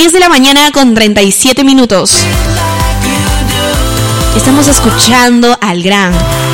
10 de la mañana con 37 minutos. Estamos escuchando al gran,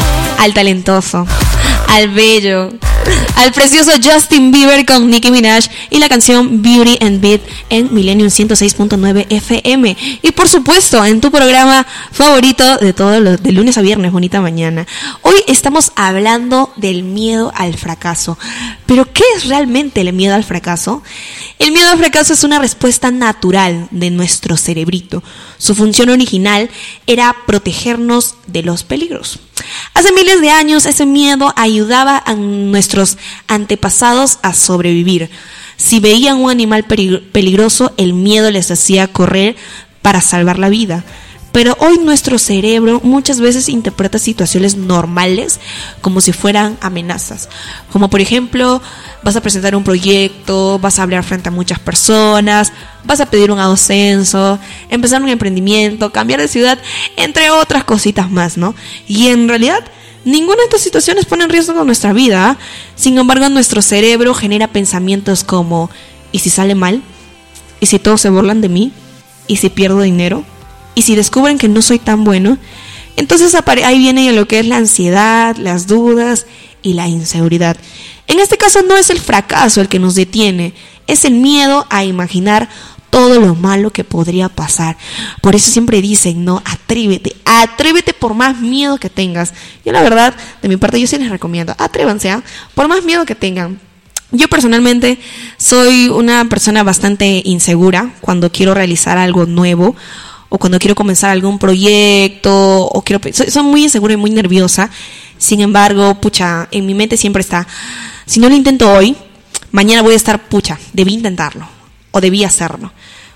al talentoso, al bello, al precioso Justin Bieber con Nicki Minaj y la canción Beauty and Beat en Millennium 106.9 FM. Y por supuesto, en tu programa favorito de todos los de lunes a viernes, Bonita Mañana. Hoy estamos hablando del miedo al fracaso. ¿Pero qué es realmente el miedo al fracaso? El miedo al fracaso es una respuesta natural de nuestro cerebrito. Su función original era protegernos de los peligros. Hace miles de años ese miedo ayudaba a nuestros antepasados a sobrevivir. Si veían un animal peligroso, el miedo les hacía correr para salvar la vida. Pero hoy nuestro cerebro muchas veces interpreta situaciones normales como si fueran amenazas. Como por ejemplo, vas a presentar un proyecto, vas a hablar frente a muchas personas, vas a pedir un ascenso, empezar un emprendimiento, cambiar de ciudad, entre otras cositas más, ¿no? Y en realidad, ninguna de estas situaciones pone en riesgo nuestra vida. Sin embargo, nuestro cerebro genera pensamientos como: ¿y si sale mal? ¿Y si todos se burlan de mí? ¿Y si pierdo dinero? ¿Y si descubren que no soy tan bueno? Entonces ahí viene lo que es la ansiedad, las dudas y la inseguridad. En este caso no es el fracaso el que nos detiene, es el miedo a imaginar todo lo malo que podría pasar. Por eso siempre dicen, no, atrévete por más miedo que tengas. Yo la verdad, de mi parte, yo sí les recomiendo, atrévanse, por más miedo que tengan. Yo personalmente soy una persona bastante insegura cuando quiero realizar algo nuevo, o cuando quiero comenzar algún proyecto, soy muy insegura y muy nerviosa. Sin embargo, en mi mente siempre está, si no lo intento hoy, mañana voy a estar, debí intentarlo, o debí hacerlo,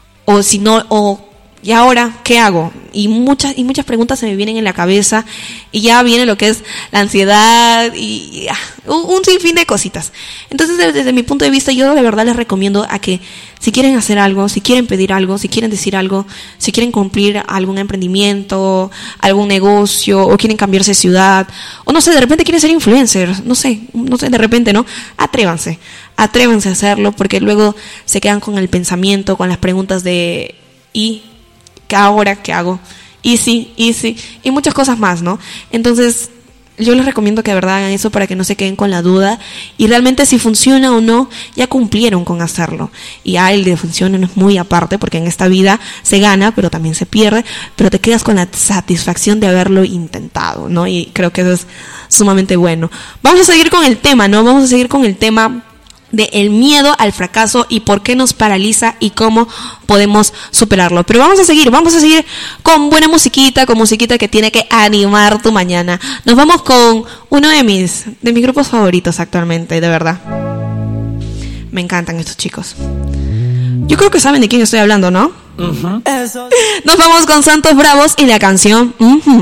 o si no, ¿y ahora qué hago? Y muchas preguntas se me vienen en la cabeza, y ya viene lo que es la ansiedad y un sinfín de cositas. Entonces, desde mi punto de vista, yo de verdad les recomiendo a que si quieren hacer algo, si quieren pedir algo, si quieren decir algo, si quieren cumplir algún emprendimiento, algún negocio, o quieren cambiarse de ciudad, o no sé, de repente quieren ser influencers, no sé, de repente, ¿no? Atrévanse a hacerlo, porque luego se quedan con el pensamiento, con las preguntas de ¿y ahora qué hago? Y sí, y muchas cosas más, ¿no? Entonces, yo les recomiendo que de verdad hagan eso para que no se queden con la duda, y realmente si funciona o no, ya cumplieron con hacerlo. Y el de funciona no es muy aparte, porque en esta vida se gana, pero también se pierde, pero te quedas con la satisfacción de haberlo intentado, ¿no? Y creo que eso es sumamente bueno. Vamos a seguir con el tema, ¿no? Vamos a seguir con el tema de el miedo al fracaso y por qué nos paraliza y cómo podemos superarlo. Pero vamos a seguir con buena musiquita, con musiquita que tiene que animar tu mañana. Nos vamos con uno de mis grupos favoritos actualmente, de verdad. Me encantan estos chicos. Yo creo que saben de quién estoy hablando, ¿no? Nos vamos con Santos Bravos y la canción